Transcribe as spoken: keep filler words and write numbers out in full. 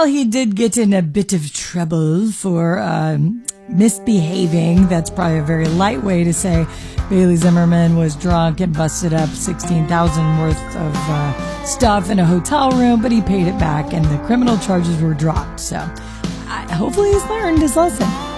while he did get in a bit of trouble for um, misbehaving, that's probably a very light way to say Bailey Zimmerman was drunk and busted up sixteen thousand dollars worth of uh, stuff in a hotel room, but he paid it back and the criminal charges were dropped. So I, hopefully he's learned his lesson.